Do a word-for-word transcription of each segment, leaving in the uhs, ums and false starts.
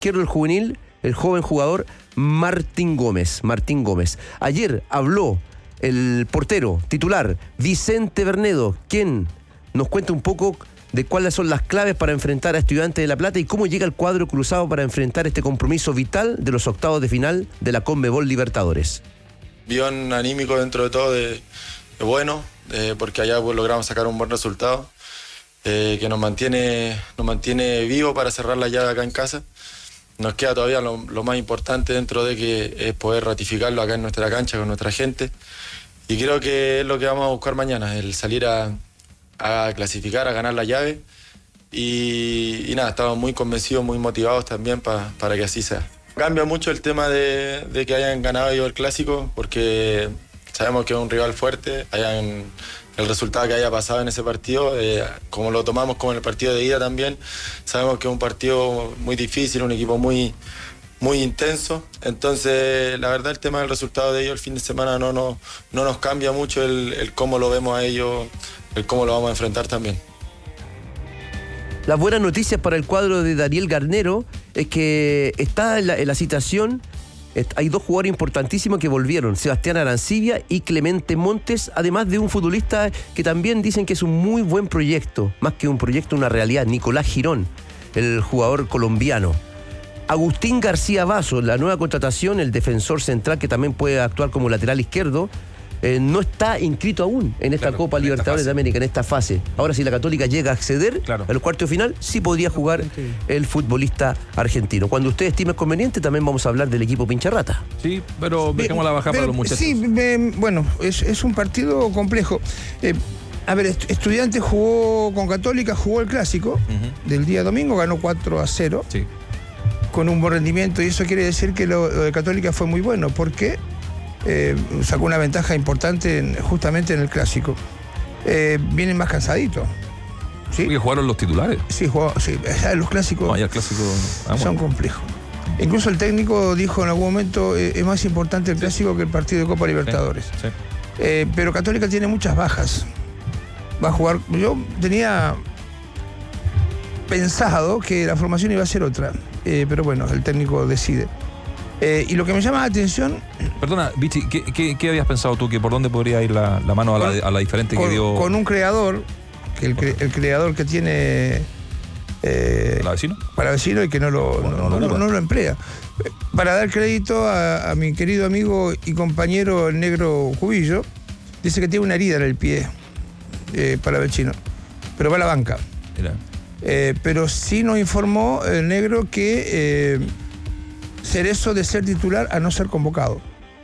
izquierdo del juvenil, el joven jugador Martín Gómez. Martín Gómez. Ayer habló el portero titular Vicente Bernedo, quien nos cuenta un poco de cuáles son las claves para enfrentar a Estudiantes de La Plata y cómo llega el cuadro cruzado para enfrentar este compromiso vital de los octavos de final de la Conmebol Libertadores. Guión anímico dentro de todo de, de bueno, eh, porque allá pues, logramos sacar un buen resultado eh, que nos mantiene, nos mantiene vivo para cerrar la llave acá en casa. Nos queda todavía lo, lo más importante dentro de que es poder ratificarlo acá en nuestra cancha con nuestra gente, y creo que es lo que vamos a buscar mañana, el salir a, a clasificar, a ganar la llave, y, y nada, estamos muy convencidos, muy motivados también pa, para que así sea. Cambia mucho el tema de, de que hayan ganado ellos el clásico, porque sabemos que es un rival fuerte, hayan, el resultado que haya pasado en ese partido, eh, como lo tomamos como en el partido de ida también, sabemos que es un partido muy difícil, un equipo muy, muy intenso, entonces la verdad el tema del resultado de ellos el fin de semana no, no, no nos cambia mucho el, el cómo lo vemos a ellos, el cómo lo vamos a enfrentar también. Las buenas noticias para el cuadro de Daniel Garnero es que está en la, en la citación, hay dos jugadores importantísimos que volvieron, Sebastián Arancibia y Clemente Montes, además de un futbolista que también dicen que es un muy buen proyecto, más que un proyecto, una realidad, Nicolás Girón, el jugador colombiano. Agustín García Vaso, la nueva contratación, el defensor central que también puede actuar como lateral izquierdo, Eh, no está inscrito aún en esta claro, Copa en Libertadores esta de América, en esta fase. Ahora, si la Católica llega a acceder claro. a los cuartos de final, sí podría jugar el futbolista argentino. Cuando usted estime conveniente, también vamos a hablar del equipo Pincharrata. Sí, pero dejemos la baja para los muchachos. Sí, eh, bueno, es, es un partido complejo. Eh, a ver, Estudiantes jugó con Católica, jugó el clásico uh-huh. del día domingo, ganó cuatro a cero, sí. con un buen rendimiento, y eso quiere decir que lo, lo de Católica fue muy bueno, porque Eh, sacó una ventaja importante en, justamente en el clásico. Eh, vienen más cansaditos. ¿Sí? ¿Y jugaron los titulares? Sí, jugó, sí. Los clásicos no, ya el clásico, ah, son bueno. complejos. Incluso el técnico dijo en algún momento eh, es más importante el sí. clásico que el partido de Copa Libertadores. Sí, sí. Eh, pero Católica tiene muchas bajas. Va a jugar. Yo tenía pensado que la formación iba a ser otra, eh, pero bueno, el técnico decide. Eh, y lo que me llama la atención... Perdona, Vichy, ¿qué, qué, ¿qué habías pensado tú? ¿Que por dónde podría ir la, la mano a la, a la diferente con, que dio...? Con un creador, que el, cre, el creador que tiene... Eh, ¿Para vecino? Para vecino y que no lo, bueno, no, no, no, lo, no lo emplea. Para dar crédito a, a mi querido amigo y compañero el negro Cubillo, dice que tiene una herida en el pie eh, para vecino, pero va a la banca. Eh, pero sí nos informó el negro que... Eh, Cerezo de ser titular a no ser convocado.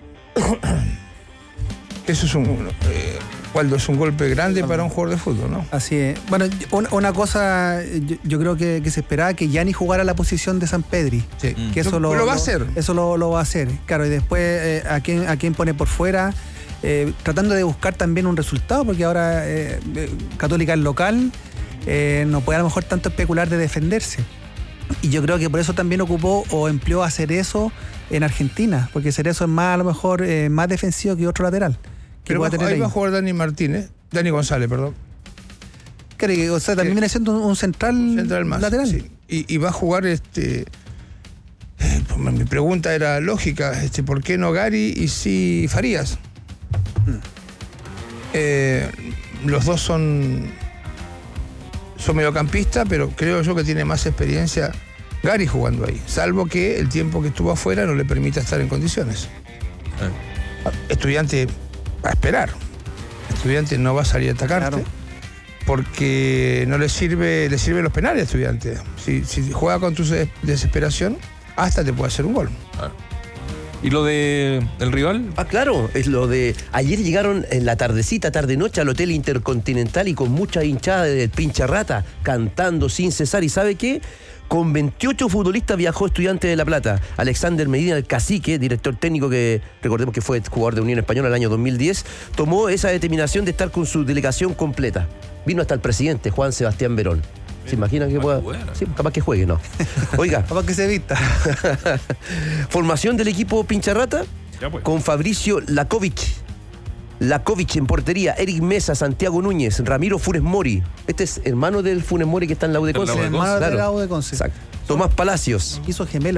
Eso es un, eh, Waldo, es un golpe grande para un jugador de fútbol, ¿no? Así es. Bueno, una, una cosa, yo, yo creo que, que se esperaba que Gianni jugara la posición de Sampedri. Sí. Que eso lo, lo, lo va a lo, hacer. Eso lo, lo va a hacer, claro. Y después, eh, ¿a quién, a quién pone por fuera? Eh, tratando de buscar también un resultado, porque ahora eh, Católica es local, eh, no puede a lo mejor tanto especular de defenderse. Y yo creo que por eso también ocupó o empleó a Cerezo en Argentina, porque Cerezo es más, a lo mejor, eh, más defensivo que otro lateral. Que Pero va, tener ahí, ahí va a jugar Dani Martínez, Dani González, perdón. Claro, o sea, también viene siendo un, un central, central más, lateral. Sí. Y, y va a jugar, este... Eh, mi pregunta era lógica, este, ¿por qué no Gary y sí Farías? Hmm. Eh, los dos son... Son mediocampistas, pero creo yo que tiene más experiencia Gary jugando ahí, salvo que el tiempo que estuvo afuera no le permita estar en condiciones. Eh. Estudiante va a esperar. Estudiante no va a salir a atacarte, claro, porque no le sirve, le sirven los penales a Estudiante. Si, si juega con tu desesperación, hasta te puede hacer un gol. Claro. ¿Y lo de el rival? Ah, claro, es lo de... Ayer llegaron en la tardecita, tarde-noche, al Hotel Intercontinental y con mucha hinchada de Pincharrata, cantando sin cesar. ¿Y sabe qué? Con veintiocho futbolistas viajó Estudiantes de La Plata. Alexander Medina, el cacique, director técnico que recordemos que fue jugador de Unión Española el año dos mil diez, tomó esa determinación de estar con su delegación completa. Vino hasta el presidente, Juan Sebastián Verón. ¿Se imaginan que pueda? Sí, capaz que juegue, ¿no? Oiga. Capaz que se vista. Formación del equipo Pincharrata pues. Con Fabricio Lakovic. Lakovic en portería, Eric Mesa, Santiago Núñez, Ramiro Funes Mori. Este es hermano del Funes Mori que está en la U de Conce. Hermano de la U de Conce. Exacto. Tomás Palacios. Hizo gemelo.